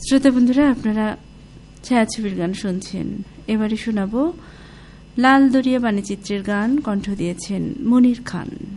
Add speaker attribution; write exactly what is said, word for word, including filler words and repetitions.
Speaker 1: শ্রোতা বন্ধুরা, আপনারা ছায়াছবির গান শুনছেন। এবারে শোনাবো লাল দরিয়া বাণীচিত্রের গান। কণ্ঠ দিয়েছেন মনির খান।